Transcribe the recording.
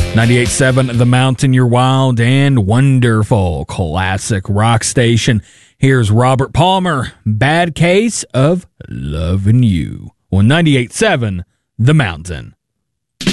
98.7 The Mountain, your wild and wonderful classic rock station. Here's Robert Palmer, Bad Case of Loving You, on 98.7 The Mountain.